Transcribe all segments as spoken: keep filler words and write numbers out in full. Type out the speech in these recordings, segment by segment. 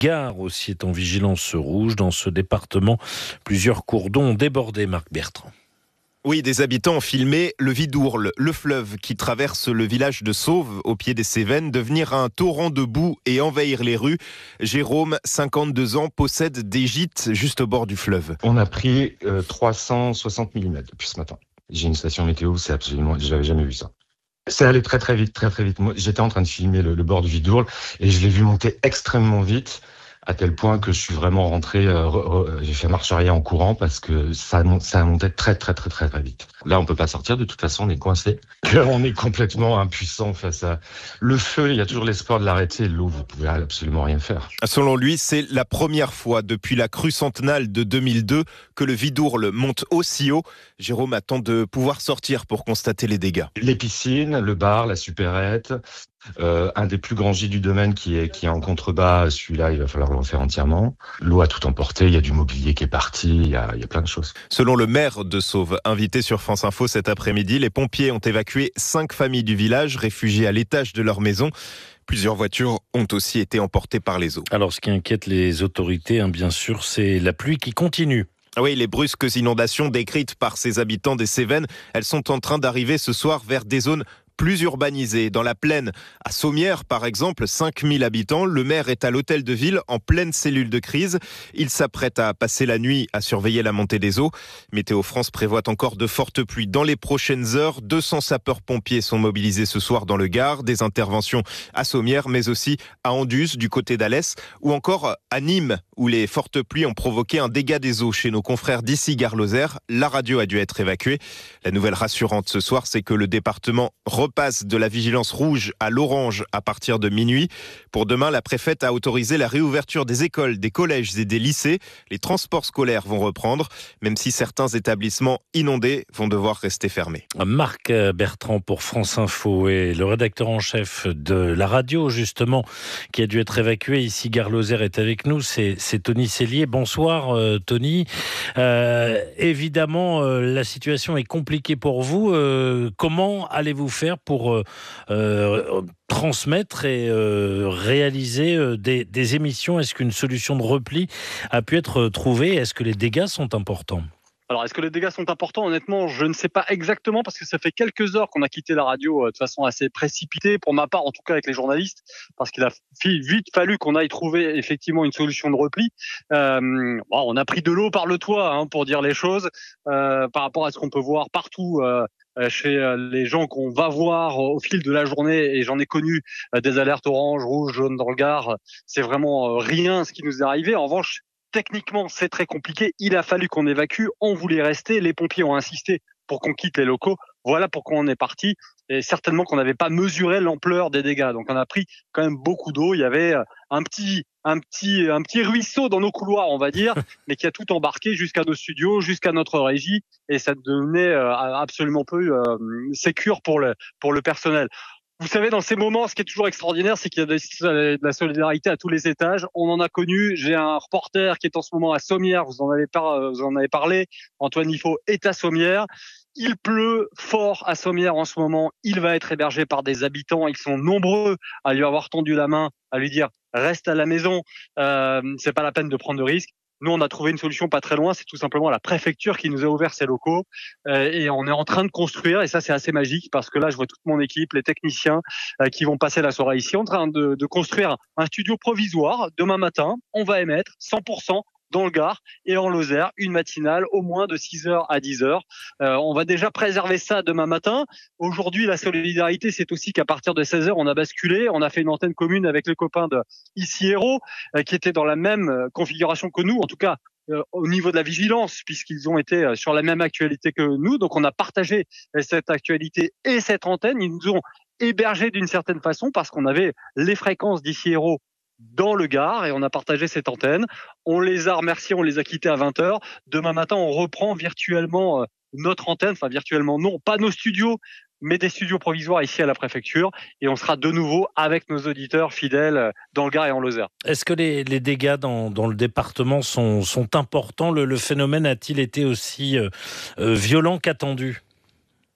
Gare aussi est en vigilance rouge. Dans ce département, plusieurs cours d'eau ont débordé, Marc Bertrand. Oui, des habitants ont filmé le Vidourle, le fleuve qui traverse le village de Sauve, au pied des Cévennes, devenir un torrent de boue et envahir les rues. Jérôme, cinquante-deux ans, possède des gîtes juste au bord du fleuve. On a pris euh, trois cent soixante millimètres depuis ce matin. J'ai une station météo, c'est absolument, j'avais jamais vu ça. C'est allé très très vite, très très vite. Moi, j'étais en train de filmer le, le bord du Vidourle et je l'ai vu monter extrêmement vite, à tel point que je suis vraiment rentré, euh, re, re, j'ai fait marche arrière en courant parce que ça, ça montait très très très très très vite. Là, on peut pas sortir, de toute façon, on est coincé. On est complètement impuissant face à le feu. Il y a toujours l'espoir de l'arrêter. L'eau, vous pouvez absolument rien faire. Selon lui, c'est la première fois depuis la crue centennale de deux mille deux que le Vidourle monte aussi haut. Jérôme attend de pouvoir sortir pour constater les dégâts. Les piscines, le bar, la supérette. Euh, un des plus grands gîtes du domaine qui est, qui est en contrebas, celui-là, il va falloir le refaire entièrement. L'eau a tout emporté, il y a du mobilier qui est parti, il y a, il y a plein de choses. Selon le maire de Sauve, invité sur France Info cet après-midi, les pompiers ont évacué cinq familles du village, réfugiées à l'étage de leur maison. Plusieurs voitures ont aussi été emportées par les eaux. Alors, ce qui inquiète les autorités, hein, bien sûr, c'est la pluie qui continue. Oui, les brusques inondations décrites par ces habitants des Cévennes, elles sont en train d'arriver ce soir vers des zones plus urbanisées. Dans la plaine, à Sommières par exemple, cinq mille habitants, le maire est à l'hôtel de ville en pleine cellule de crise. Il s'apprête à passer la nuit à surveiller la montée des eaux. Météo France prévoit encore de fortes pluies dans les prochaines heures. deux cents sapeurs-pompiers sont mobilisés ce soir dans le Gard. Des interventions à Sommières, mais aussi à Anduze, du côté d'Alès, ou encore à Nîmes, où les fortes pluies ont provoqué un dégât des eaux chez nos confrères d'ici Gare-Lozère. La radio a dû être évacuée. La nouvelle rassurante ce soir, c'est que le département repasse de la vigilance rouge à l'orange à partir de minuit. Pour demain, la préfète a autorisé la réouverture des écoles, des collèges et des lycées. Les transports scolaires vont reprendre, même si certains établissements inondés vont devoir rester fermés. Marc Bertrand pour France Info et le rédacteur en chef de la radio, justement, qui a dû être évacué ici, Gare-Lozère, est avec nous. C'est, c'est Tony Cellier. Bonsoir, euh, Tony. Euh, évidemment, euh, la situation est compliquée pour vous. Euh, comment allez-vous faire pour euh, euh, transmettre et euh, réaliser euh, des, des émissions? Est-ce qu'une solution de repli a pu être trouvée? Est-ce que les dégâts sont importants? Alors, est-ce que les dégâts sont importants? Honnêtement, je ne sais pas exactement parce que ça fait quelques heures qu'on a quitté la radio euh, de façon assez précipitée, pour ma part en tout cas avec les journalistes, parce qu'il a vite fallu qu'on aille trouver effectivement une solution de repli. Euh, bon, on a pris de l'eau par le toit, hein, pour dire les choses, euh, par rapport à ce qu'on peut voir partout euh, chez les gens qu'on va voir au fil de la journée, et j'en ai connu euh, des alertes orange, rouge, jaune dans le Gard. C'est vraiment euh, rien ce qui nous est arrivé. En revanche, techniquement, c'est très compliqué. Il a fallu qu'on évacue. On voulait rester. Les pompiers ont insisté pour qu'on quitte les locaux. Voilà pourquoi on est parti. Et certainement qu'on n'avait pas mesuré l'ampleur des dégâts. Donc, on a pris quand même beaucoup d'eau. Il y avait un petit, un petit, un petit ruisseau dans nos couloirs, on va dire, mais qui a tout embarqué jusqu'à nos studios, jusqu'à notre régie. Et ça devenait absolument peu euh, sécure pour le, pour le personnel. Vous savez, dans ces moments, ce qui est toujours extraordinaire, c'est qu'il y a de la solidarité à tous les étages. On en a connu. J'ai un reporter qui est en ce moment à Sommières. Vous en avez, par, vous en avez parlé. Antoine Ifo est à Sommières. Il pleut fort à Sommières en ce moment. Il va être hébergé par des habitants. Ils sont nombreux à lui avoir tendu la main, à lui dire « reste à la maison, euh, c'est pas la peine de prendre de risques ». Nous, on a trouvé une solution pas très loin. C'est tout simplement la préfecture qui nous a ouvert ses locaux. Euh, et on est en train de construire. Et ça, c'est assez magique parce que là, je vois toute mon équipe, les techniciens euh, qui vont passer la soirée ici, en train de, de construire un studio provisoire. Demain matin, on va émettre cent pour cent dans le Gard et en Lozère, une matinale au moins de six heures à dix heures. Euh, on va déjà préserver ça demain matin. Aujourd'hui, la solidarité, c'est aussi qu'à partir de seize heures, on a basculé. On a fait une antenne commune avec les copains de Ici Héros, euh, qui étaient dans la même configuration que nous, en tout cas euh, au niveau de la vigilance, puisqu'ils ont été sur la même actualité que nous. Donc, on a partagé cette actualité et cette antenne. Ils nous ont hébergés d'une certaine façon parce qu'on avait les fréquences d'Ici Héros dans le Gard et on a partagé cette antenne. On les a remerciés, on les a quittés à vingt heures. Demain matin, on reprend virtuellement notre antenne, enfin virtuellement non, pas nos studios, mais des studios provisoires ici à la préfecture et on sera de nouveau avec nos auditeurs fidèles dans le Gard et en Lozère. Est-ce que les, les dégâts dans, dans le département sont, sont importants? Le, le phénomène a-t-il été aussi euh, euh, violent qu'attendu?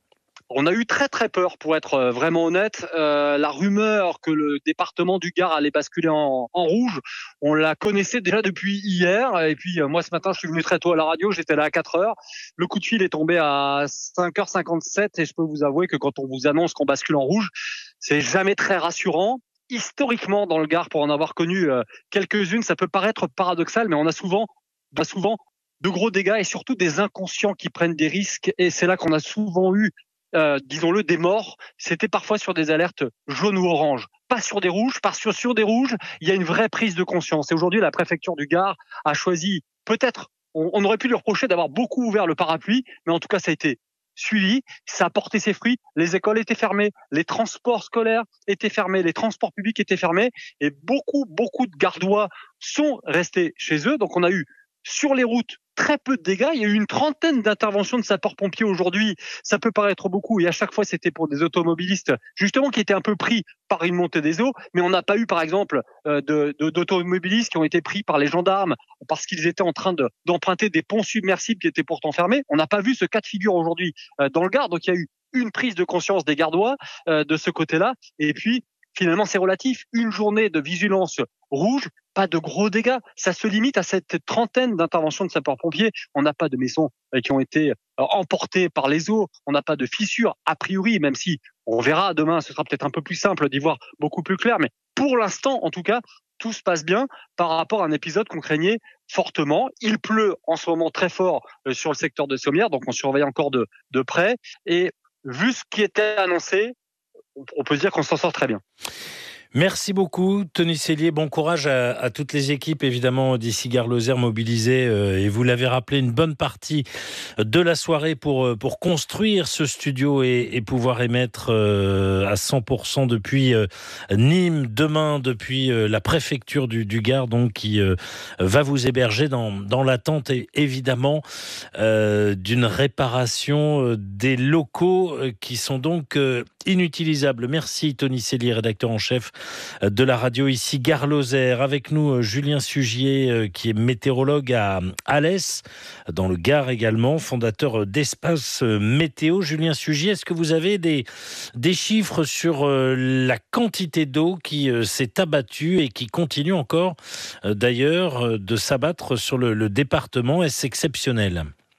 On a eu très très peur, pour être vraiment honnête. Euh, la rumeur que le département du Gard allait basculer en, en rouge, on la connaissait déjà depuis hier. Et puis moi ce matin, je suis venu très tôt à la radio, j'étais là à quatre heures. Le coup de fil est tombé à cinq heures cinquante-sept et je peux vous avouer que quand on vous annonce qu'on bascule en rouge, c'est jamais très rassurant. Historiquement, dans le Gard, pour en avoir connu euh, quelques-unes, ça peut paraître paradoxal, mais on a souvent, bah souvent de gros dégâts et surtout des inconscients qui prennent des risques. Et c'est là qu'on a souvent eu, euh, disons-le, des morts. C'était parfois sur des alertes jaunes ou oranges, pas sur des rouges, parce que sur des rouges, il y a une vraie prise de conscience. Et aujourd'hui, la préfecture du Gard a choisi, peut-être, on, on aurait pu lui reprocher d'avoir beaucoup ouvert le parapluie, mais en tout cas, ça a été suivi, ça a porté ses fruits, les écoles étaient fermées, les transports scolaires étaient fermés, les transports publics étaient fermés et beaucoup, beaucoup de Gardois sont restés chez eux. Donc on a eu sur les routes très peu de dégâts. Il y a eu une trentaine d'interventions de sapeurs-pompiers aujourd'hui. Ça peut paraître beaucoup et à chaque fois c'était pour des automobilistes justement qui étaient un peu pris par une montée des eaux. Mais on n'a pas eu par exemple euh, de, de, d'automobilistes qui ont été pris par les gendarmes parce qu'ils étaient en train de, d'emprunter des ponts submersibles qui étaient pourtant fermés. On n'a pas vu ce cas de figure aujourd'hui euh, dans le Gard. Donc il y a eu une prise de conscience des Gardois euh, de ce côté-là. Et puis finalement c'est relatif. Une journée de vigilance rouge, pas de gros dégâts. Ça se limite à cette trentaine d'interventions de sapeurs-pompiers. On n'a pas de maisons qui ont été emportées par les eaux. On n'a pas de fissures, a priori, même si on verra demain, ce sera peut-être un peu plus simple d'y voir beaucoup plus clair. Mais pour l'instant, en tout cas, tout se passe bien par rapport à un épisode qu'on craignait fortement. Il pleut en ce moment très fort sur le secteur de Sommières, donc on surveille encore de, de près. Et vu ce qui était annoncé, on peut se dire qu'on s'en sort très bien. Merci beaucoup, Tony Cellier. Bon courage à, à toutes les équipes, évidemment, d'ici Gard-Lozère mobilisées. Euh, et vous l'avez rappelé, une bonne partie de la soirée pour, pour construire ce studio et, et pouvoir émettre euh, à cent pour cent depuis euh, Nîmes, demain, depuis euh, la préfecture du, du Gard, donc, qui euh, va vous héberger dans, dans l'attente, évidemment, euh, d'une réparation des locaux euh, qui sont donc euh, inutilisables. Merci, Tony Cellier, rédacteur en chef de la radio ici Gard-Lozère. Avec nous Julien Sugier qui est météorologue à Alès dans le Gard également, fondateur d'Espace Météo. Julien Sugier, est-ce que vous avez des, des chiffres sur la quantité d'eau qui s'est abattue et qui continue encore d'ailleurs de s'abattre sur le, le département? Est-ce exceptionnel?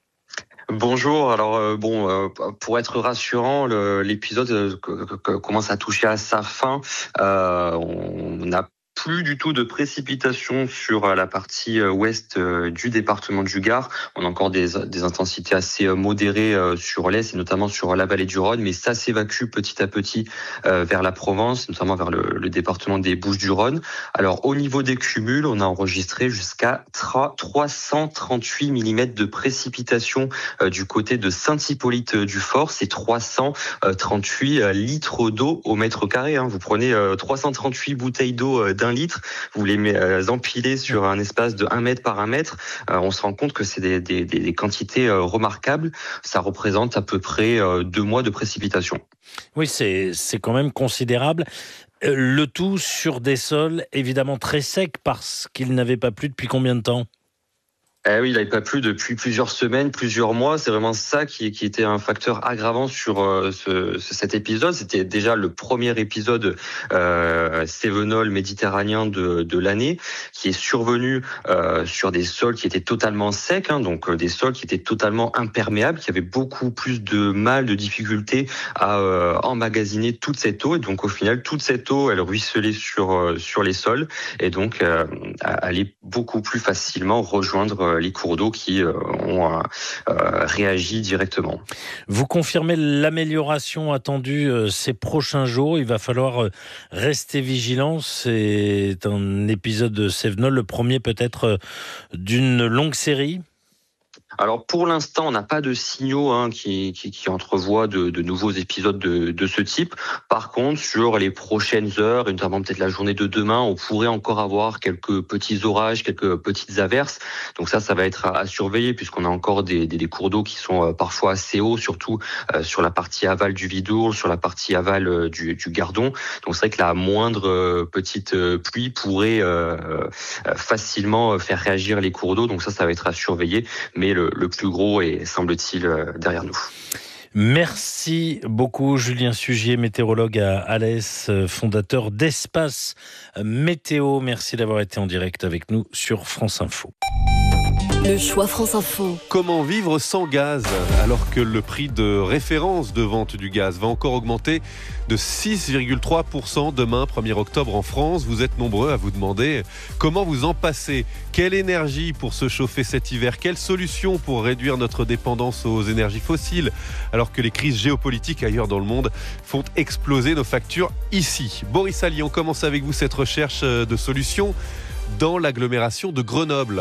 Bonjour. Alors euh, bon, euh, pour être rassurant, le, l'épisode euh, que, que commence à toucher à sa fin. Euh, on a plus du tout de précipitations sur la partie ouest du département du Gard. On a encore des, des intensités assez modérées sur l'est et notamment sur la vallée du Rhône, mais ça s'évacue petit à petit vers la Provence, notamment vers le, le département des Bouches-du-Rhône. Alors au niveau des cumuls, on a enregistré jusqu'à trois cent trente-huit millimètres de précipitations du côté de Saint-Hippolyte-du-Fort. C'est trois cent trente-huit litres d'eau au mètre carré. Vous prenez trois cent trente-huit bouteilles d'eau d'un litre, vous les empilez sur un espace de un mètre par un mètre, euh, on se rend compte que c'est des, des, des quantités euh, remarquables. Ça représente à peu près euh, deux mois de précipitation. Oui, c'est, c'est quand même considérable. Le tout sur des sols évidemment très secs parce qu'il n'avait pas plu depuis combien de temps ? Eh oui, il n'avait pas plu depuis plusieurs semaines, plusieurs mois. C'est vraiment ça qui, qui était un facteur aggravant sur euh, ce, cet épisode. C'était déjà le premier épisode euh, cévenol méditerranéen de, de l'année, qui est survenu euh, sur des sols qui étaient totalement secs, hein, donc euh, des sols qui étaient totalement imperméables, qui avaient beaucoup plus de mal, de difficultés à euh, emmagasiner toute cette eau. Et donc au final, toute cette eau, elle ruisselait sur euh, sur les sols et donc euh, allait beaucoup plus facilement rejoindre euh, les cours d'eau qui euh, ont euh, réagi directement. Vous confirmez l'amélioration attendue euh, ces prochains jours. Il va falloir euh, rester vigilant. C'est un épisode de Cévenol, le premier peut-être euh, d'une longue série. Alors pour l'instant, on n'a pas de signaux hein, qui, qui, qui entrevoient de, de nouveaux épisodes de, de ce type. Par contre, sur les prochaines heures, et notamment peut-être la journée de demain, on pourrait encore avoir quelques petits orages, quelques petites averses. Donc ça, ça va être à, à surveiller puisqu'on a encore des, des, des cours d'eau qui sont euh, parfois assez hauts, surtout euh, sur la partie aval du Vidourle, sur la partie aval euh, du, du Gardon. Donc c'est vrai que la moindre euh, petite euh, pluie pourrait euh, euh, facilement faire réagir les cours d'eau. Donc ça, ça va être à surveiller. Mais le, le plus gros est, semble-t-il, derrière nous. Merci beaucoup Julien Sugier, météorologue à Alès, fondateur d'Espace Météo. Merci d'avoir été en direct avec nous sur France Info. Le choix France Info. Comment vivre sans gaz alors que le prix de référence de vente du gaz va encore augmenter de six virgule trois pour cent demain, premier octobre en France. Vous êtes nombreux à vous demander comment vous en passer. Quelle énergie pour se chauffer cet hiver? Quelle solution pour réduire notre dépendance aux énergies fossiles alors que les crises géopolitiques ailleurs dans le monde font exploser nos factures ici? Boris Allier, on commence avec vous cette recherche de solutions dans l'agglomération de Grenoble.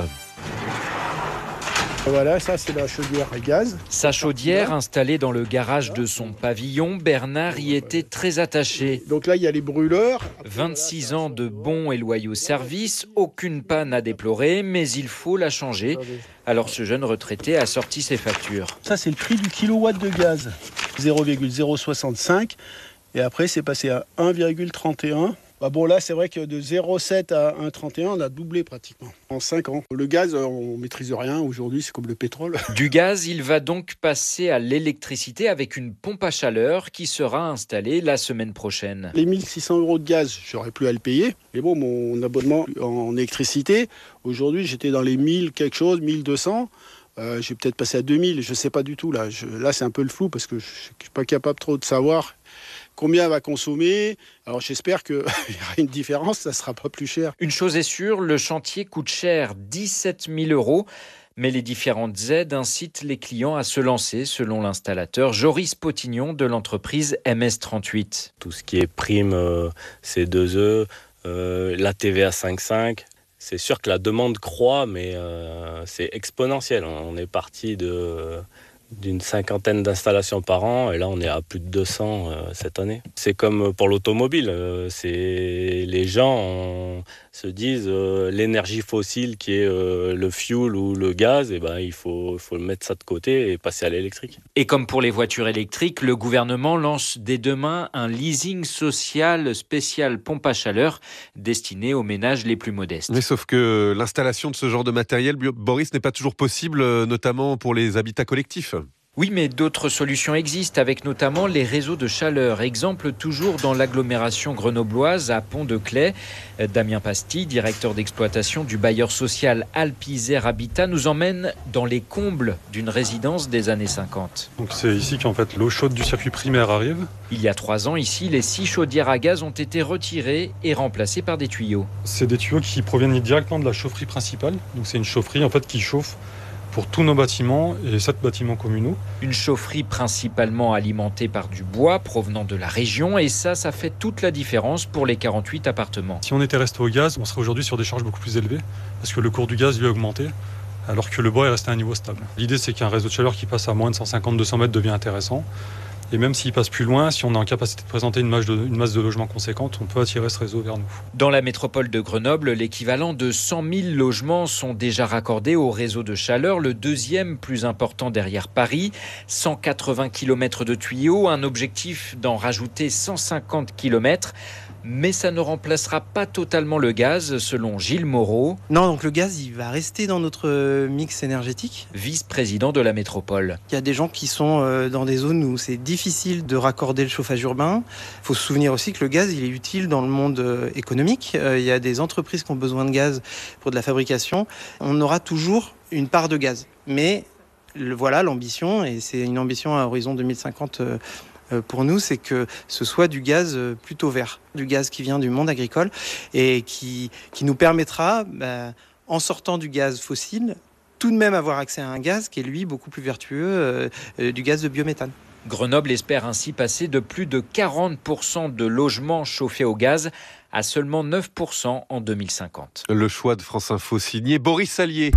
Voilà, ça c'est la chaudière à gaz. Sa chaudière installée dans le garage de son pavillon, Bernard y était très attaché. Donc là il y a les brûleurs. vingt-six ans de bons et loyaux services, aucune panne à déplorer, mais il faut la changer. Alors ce jeune retraité a sorti ses factures. Ça c'est le prix du kilowatt de gaz, zéro virgule zéro soixante-cinq. Et après c'est passé à un virgule trente et un. Bah bon là c'est vrai que de zéro virgule sept à un virgule trente et un on a doublé pratiquement en cinq ans. Le gaz on maîtrise rien aujourd'hui, c'est comme le pétrole. Du gaz, il va donc passer à l'électricité avec une pompe à chaleur qui sera installée la semaine prochaine. Les mille six cents euros de gaz, j'aurais plus à le payer. Mais bon, mon abonnement en électricité, aujourd'hui j'étais dans les mille quelque chose, mille deux cents. Euh, j'ai peut-être passé à deux mille, je sais pas du tout là. Je, là c'est un peu le flou parce que je suis pas capable trop de savoir combien va consommer. Alors j'espère qu'il y aura une différence, ça ne sera pas plus cher. Une chose est sûre, le chantier coûte cher, dix-sept mille euros. Mais les différentes aides incitent les clients à se lancer, selon l'installateur Joris Potignon de l'entreprise M S trente-huit. Tout ce qui est prime euh, C deux E, euh, la T V A cinq virgule cinq, c'est sûr que la demande croît, mais euh, c'est exponentiel. On est parti de... d'une cinquantaine d'installations par an et là on est à plus de deux cents euh, cette année. C'est comme pour l'automobile, euh, c'est les gens on, se disent euh, l'énergie fossile qui est euh, le fuel ou le gaz, et ben il faut faut mettre ça de côté et passer à l'électrique. Et comme pour les voitures électriques, le gouvernement lance dès demain un leasing social spécial pompe à chaleur destiné aux ménages les plus modestes. Mais sauf que l'installation de ce genre de matériel, Boris, n'est pas toujours possible, notamment pour les habitats collectifs. Oui, mais d'autres solutions existent, avec notamment les réseaux de chaleur. Exemple toujours dans l'agglomération grenobloise, à Pont-de-Claix. Damien Pasty, directeur d'exploitation du bailleur social Alpes-Isère Habitat, nous emmène dans les combles d'une résidence des années cinquante. Donc c'est ici qu'en fait l'eau chaude du circuit primaire arrive. Il y a trois ans, ici, les six chaudières à gaz ont été retirées et remplacées par des tuyaux. C'est des tuyaux qui proviennent directement de la chaufferie principale. Donc c'est une chaufferie en fait qui chauffe pour tous nos bâtiments et sept bâtiments communaux. Une chaufferie principalement alimentée par du bois provenant de la région, et ça, ça fait toute la différence pour les quarante-huit appartements. Si on était resté au gaz, on serait aujourd'hui sur des charges beaucoup plus élevées, parce que le cours du gaz lui a augmenté, alors que le bois est resté à un niveau stable. L'idée, c'est qu'un réseau de chaleur qui passe à moins de cent cinquante à deux cents mètres devient intéressant. Et même s'il passe plus loin, si on est en capacité de présenter une masse de, une masse de logements conséquente, on peut attirer ce réseau vers nous. Dans la métropole de Grenoble, l'équivalent de cent mille logements sont déjà raccordés au réseau de chaleur, le deuxième plus important derrière Paris. cent quatre-vingts kilomètres de tuyaux, un objectif d'en rajouter cent cinquante kilomètres. Mais ça ne remplacera pas totalement le gaz, selon Gilles Moreau. Non, donc le gaz, il va rester dans notre mix énergétique. Vice-président de la métropole. Il y a des gens qui sont dans des zones où c'est difficile de raccorder le chauffage urbain. Il faut se souvenir aussi que le gaz, il est utile dans le monde économique. Il y a des entreprises qui ont besoin de gaz pour de la fabrication. On aura toujours une part de gaz. Mais le, voilà l'ambition, et c'est une ambition à horizon deux mille cinquante pour nous, c'est que ce soit du gaz plutôt vert, du gaz qui vient du monde agricole et qui, qui nous permettra, bah, en sortant du gaz fossile, tout de même avoir accès à un gaz qui est lui beaucoup plus vertueux, euh, euh, du gaz de biométhane. Grenoble espère ainsi passer de plus de quarante pour cent de logements chauffés au gaz à seulement neuf pour cent en deux mille cinquante. Le choix de France Info signé Boris Allier.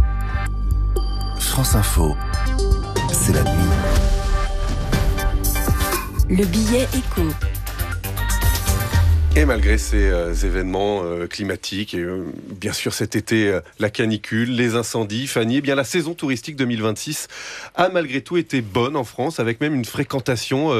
France Info, c'est la nuit. Le billet éco. Et malgré ces euh, événements euh, climatiques, et euh, bien sûr cet été, euh, la canicule, les incendies, Fanny, eh bien la saison touristique deux mille vingt-six a malgré tout été bonne en France, avec même une fréquentation euh,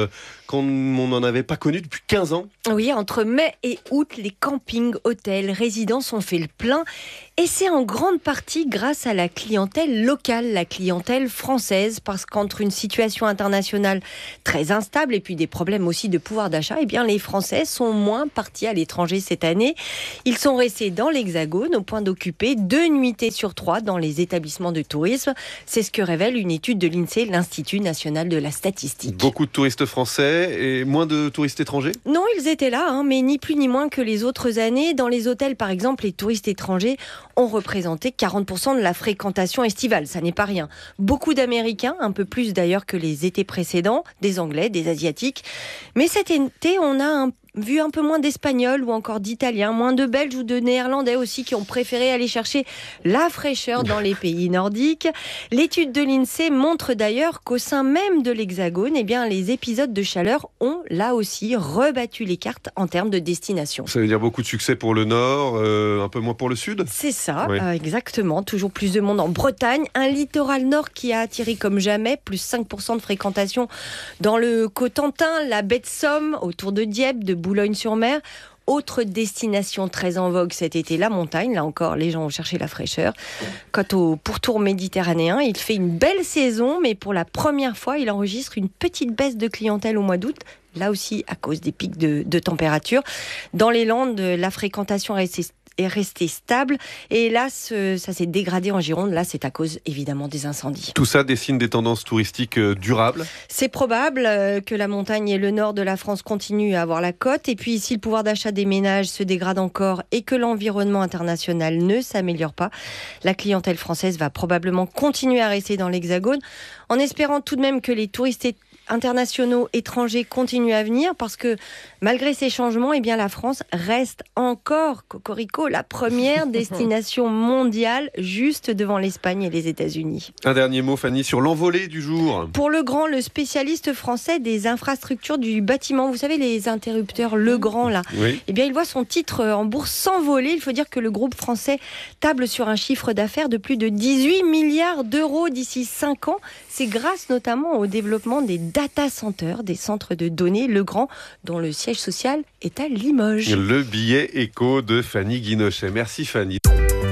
comme on n'en avait pas connu depuis quinze ans. Oui, entre mai et août, les campings, hôtels, résidences ont fait le plein. Et c'est en grande partie grâce à la clientèle locale, la clientèle française, parce qu'entre une situation internationale très instable et puis des problèmes aussi de pouvoir d'achat, eh bien les Français sont moins partis à l'étranger cette année. Ils sont restés dans l'Hexagone au point d'occuper deux nuitées sur trois dans les établissements de tourisme. C'est ce que révèle une étude de l'INSEE, l'Institut national de la statistique. Beaucoup de touristes français et moins de touristes étrangers ? Non, ils étaient là, hein, mais ni plus ni moins que les autres années. Dans les hôtels, par exemple, les touristes étrangers ont représenté quarante pour cent de la fréquentation estivale. Ça n'est pas rien. Beaucoup d'Américains, un peu plus d'ailleurs que les étés précédents, des Anglais, des Asiatiques. Mais cet été, on a un vu un peu moins d'Espagnols ou encore d'Italiens, moins de Belges ou de Néerlandais aussi qui ont préféré aller chercher la fraîcheur dans les pays nordiques. L'étude de l'INSEE montre d'ailleurs qu'au sein même de l'Hexagone, eh bien, les épisodes de chaleur ont là aussi rebattu les cartes en termes de destination. Ça veut dire beaucoup de succès pour le nord, euh, un peu moins pour le sud ? C'est ça, oui. euh, exactement. Toujours plus de monde en Bretagne. Un littoral nord qui a attiré comme jamais, plus cinq pour cent de fréquentation dans le Cotentin, la baie de Somme, autour de Dieppe, de Boulogne-sur-Mer. Autre destination très en vogue cet été, la montagne. Là encore, les gens ont cherché la fraîcheur. Quant au pourtour méditerranéen, il fait une belle saison, mais pour la première fois, il enregistre une petite baisse de clientèle au mois d'août. Là aussi, à cause des pics de, de température. Dans les Landes, la fréquentation est restée est resté stable. Et là, ce, ça s'est dégradé en Gironde. Là, c'est à cause, évidemment, des incendies. Tout ça dessine des tendances touristiques durables ? C'est probable que la montagne et le nord de la France continuent à avoir la cote. Et puis, si le pouvoir d'achat des ménages se dégrade encore et que l'environnement international ne s'améliore pas, la clientèle française va probablement continuer à rester dans l'Hexagone, en espérant tout de même que les touristes internationaux, étrangers continuent à venir, parce que malgré ces changements, eh bien, la France reste encore, cocorico, la première destination mondiale, juste devant l'Espagne et les États-Unis. Un dernier mot, Fanny, sur l'envolée du jour. Pour Legrand, le spécialiste français des infrastructures du bâtiment, vous savez, les interrupteurs Legrand, là, oui. eh bien, il voit son titre en bourse s'envoler. Il faut dire que le groupe français table sur un chiffre d'affaires de plus de dix-huit milliards d'euros d'ici cinq ans. C'est grâce notamment au développement des data centers, des centres de données Legrand, dont le siège social est à Limoges. Le billet éco de Fanny Guinochet. Merci Fanny.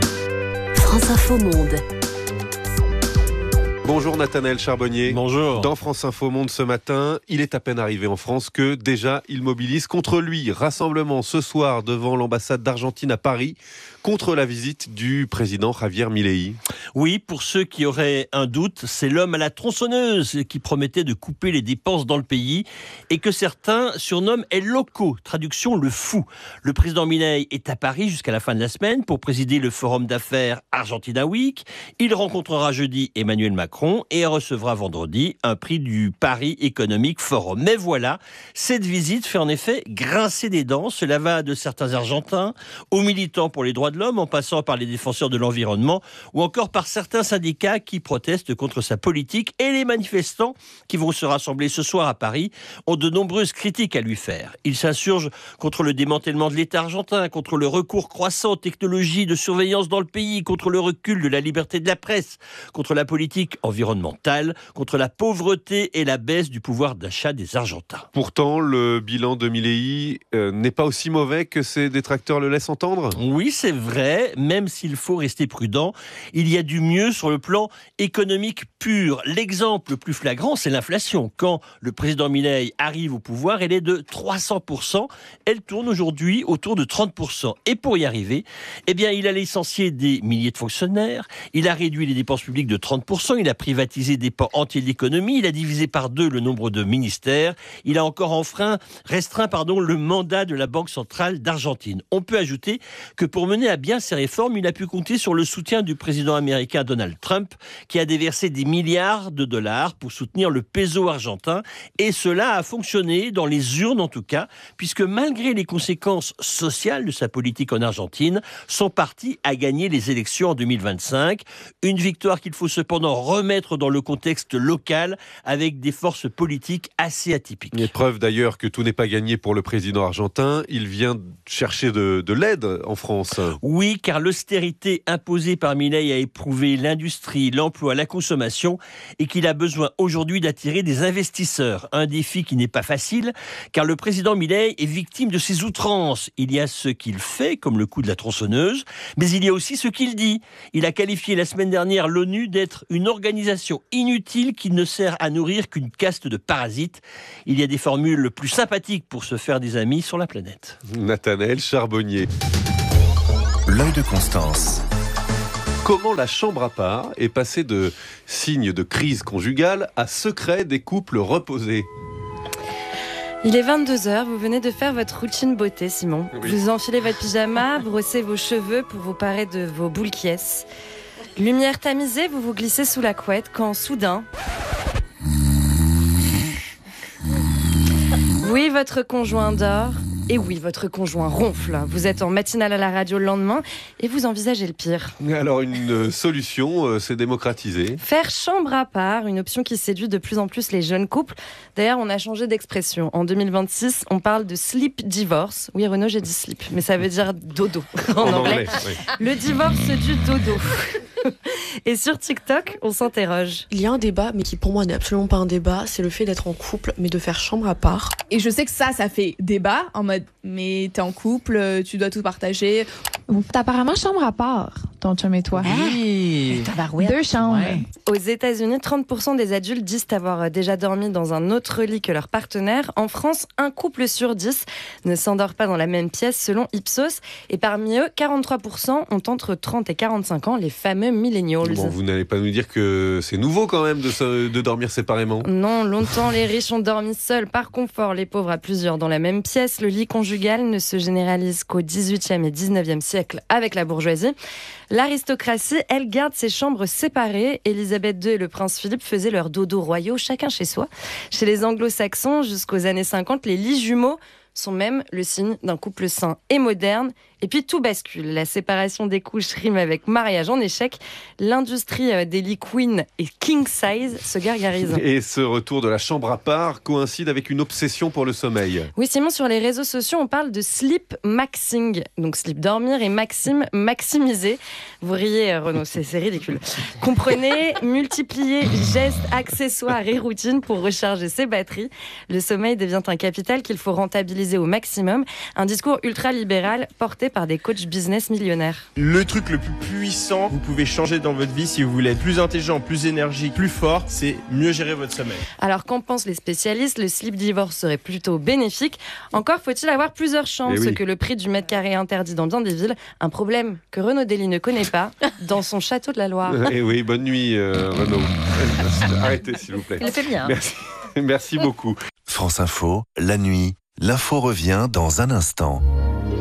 France Info Monde. Bonjour Nathanaël Charbonnier. Bonjour. Dans France Info Monde ce matin, il est à peine arrivé en France que déjà il mobilise contre lui. Rassemblement ce soir devant l'ambassade d'Argentine à Paris contre la visite du président Javier Milei. Oui, pour ceux qui auraient un doute, c'est l'homme à la tronçonneuse qui promettait de couper les dépenses dans le pays et que certains surnomment El Loco, traduction le fou. Le président Milei est à Paris jusqu'à la fin de la semaine pour présider le forum d'affaires Argentina Week. Il rencontrera jeudi Emmanuel Macron et recevra vendredi un prix du Paris Economic Forum. Mais voilà, cette visite fait en effet grincer des dents. Cela va de certains Argentins aux militants pour les droits de l'homme, en passant par les défenseurs de l'environnement ou encore par certains syndicats qui protestent contre sa politique, et les manifestants qui vont se rassembler ce soir à Paris ont de nombreuses critiques à lui faire. Ils s'insurgent contre le démantèlement de l'État argentin, contre le recours croissant aux technologies de surveillance dans le pays, contre le recul de la liberté de la presse, contre la politique environnementale, contre la pauvreté et la baisse du pouvoir d'achat des Argentins. Pourtant, le bilan de Milei euh, n'est pas aussi mauvais que ses détracteurs le laissent entendre. Oui, c'est vrai, même s'il faut rester prudent, il y a du mieux sur le plan économique pur. L'exemple le plus flagrant, c'est l'inflation. Quand le président Milei arrive au pouvoir, elle est de trois cents pour cent. Elle tourne aujourd'hui autour de trente pour cent. Et pour y arriver, eh bien, il a licencié des milliers de fonctionnaires, il a réduit les dépenses publiques de trente pour cent, il a privatisé des pans entiers de l'économie, il a divisé par deux le nombre de ministères, il a encore enfreint, restreint pardon, le mandat de la Banque centrale d'Argentine. On peut ajouter que pour mener à bien ces réformes, il a pu compter sur le soutien du président américain Donald Trump, qui a déversé des milliards de dollars pour soutenir le peso argentin. Et cela a fonctionné, dans les urnes en tout cas, puisque malgré les conséquences sociales de sa politique en Argentine, son parti a gagné les élections en deux mille vingt-cinq. Une victoire qu'il faut cependant remettre dans le contexte local, avec des forces politiques assez atypiques. Il y a preuve d'ailleurs que tout n'est pas gagné pour le président argentin. Il vient chercher de, de l'aide en France. Oui, car l'austérité imposée par Milei a éprouvé l'industrie, l'emploi, la consommation et qu'il a besoin aujourd'hui d'attirer des investisseurs. Un défi qui n'est pas facile, car le président Milei est victime de ses outrances. Il y a ce qu'il fait, comme le coup de la tronçonneuse, mais il y a aussi ce qu'il dit. Il a qualifié la semaine dernière l'ONU d'être une organisation inutile qui ne sert à nourrir qu'une caste de parasites. Il y a des formules plus sympathiques pour se faire des amis sur la planète. Nathanaël Charbonnier. L'œil de Constance. Comment la chambre à part est passée de signe de crise conjugale à secret des couples reposés? Il est vingt-deux heures, vous venez de faire votre routine beauté, Simon. Oui. Vous enfilez votre pyjama, brossez vos cheveux pour vous parer de vos boules qui est. Lumière tamisée, vous vous glissez sous la couette quand soudain... Oui, votre conjoint dort. Et oui, votre conjoint ronfle. Vous êtes en matinale à la radio le lendemain et vous envisagez le pire. Alors, une solution, euh, c'est démocratiser. Faire chambre à part, une option qui séduit de plus en plus les jeunes couples. D'ailleurs, on a changé d'expression. En deux mille vingt-six, on parle de sleep divorce. Oui, Renaud, j'ai dit sleep, mais ça veut dire dodo en, en anglais. anglais oui. Le divorce du dodo. Et sur TikTok, on s'interroge. Il y a un débat, mais qui pour moi n'est absolument pas un débat, c'est le fait d'être en couple, mais de faire chambre à part. Et je sais que ça, ça fait débat, en mode, mais t'es en couple, tu dois tout partager. T'as apparemment chambre à part, ton chum et toi. Hey, Deux chambres. Ouais. Aux États-Unis, trente pour cent des adultes disent avoir déjà dormi dans un autre lit que leur partenaire. En France, un couple sur dix ne s'endort pas dans la même pièce selon Ipsos. Et parmi eux, quarante-trois pour cent ont entre trente et quarante-cinq ans, les fameux millennials. Bon, vous n'allez pas nous dire que c'est nouveau quand même de, se, de dormir séparément? Non, longtemps les riches ont dormi seuls par confort, les pauvres à plusieurs dans la même pièce. Le lit conjugal ne se généralise qu'au dix-huitième et dix-neuvième siècle avec la bourgeoisie. L'aristocratie, elle, garde ses chambres séparées. Élisabeth deux et le prince Philippe faisaient leurs dodos royaux, chacun chez soi. Chez les anglo-saxons, jusqu'aux années cinquante, les lits jumeaux sont même le signe d'un couple sain et moderne. Et puis tout bascule. La séparation des couches rime avec mariage en échec. L'industrie des lits queen et king size se gargarise. Et ce retour de la chambre à part coïncide avec une obsession pour le sommeil. Oui, Simon, sur les réseaux sociaux, on parle de sleep maxing. Donc sleep dormir et maxime maximiser. Vous riez, Renaud, c'est, c'est ridicule. Comprenez, multiplier gestes, accessoires et routines pour recharger ses batteries. Le sommeil devient un capital qu'il faut rentabiliser au maximum. Un discours ultra-libéral porté par des coachs business millionnaires. Le truc le plus puissant, vous pouvez changer dans votre vie si vous voulez être plus intelligent, plus énergique, plus fort, c'est mieux gérer votre sommeil. Alors qu'en pensent les spécialistes, le sleep divorce serait plutôt bénéfique. Encore faut-il avoir plusieurs chambres, oui. Ce que le prix du mètre carré interdit dans bien des villes. Un problème que Renaud Dely ne connaît pas dans son château de la Loire. Et oui, bonne nuit euh, Renaud. Arrêtez s'il vous plaît. Il le fait bien. Merci, Merci beaucoup. France Info, la nuit, l'info revient dans un instant.